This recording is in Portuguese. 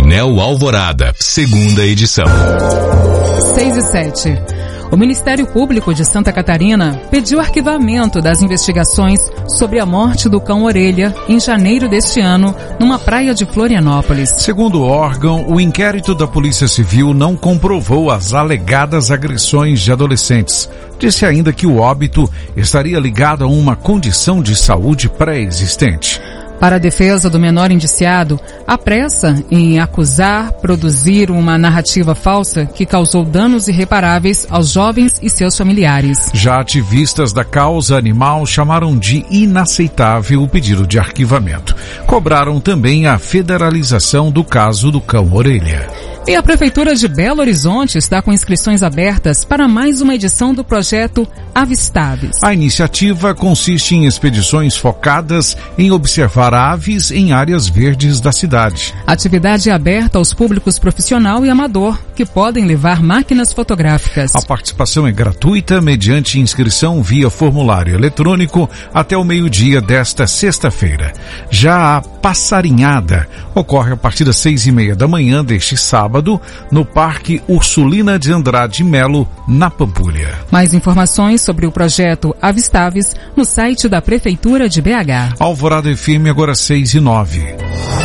Jornal Alvorada, segunda edição. 6:07. O Ministério Público de Santa Catarina pediu arquivamento das investigações sobre a morte do cão Orelha em janeiro deste ano, numa praia de Florianópolis. Segundo o órgão, o inquérito da Polícia Civil não comprovou as alegadas agressões de adolescentes. Disse ainda que o óbito estaria ligado a uma condição de saúde pré-existente. Para a defesa do menor indiciado, a pressa em acusar, produzir uma narrativa falsa que causou danos irreparáveis aos jovens e seus familiares. Já ativistas da causa animal chamaram de inaceitável o pedido de arquivamento. Cobraram também a federalização do caso do cão Orelha. E a Prefeitura de Belo Horizonte está com inscrições abertas para mais uma edição do projeto Avistaves. A iniciativa consiste em expedições focadas em observar aves em áreas verdes da cidade. A atividade é aberta aos públicos profissional e amador, que podem levar máquinas fotográficas. A participação é gratuita mediante inscrição via formulário eletrônico até o meio-dia desta sexta-feira. Já a passarinhada ocorre a partir das 6:30 da manhã deste sábado, no Parque Ursulina de Andrade Melo, na Pampulha. Mais informações sobre o projeto Avistaves no site da Prefeitura de BH. Alvorada FM, agora 6:09.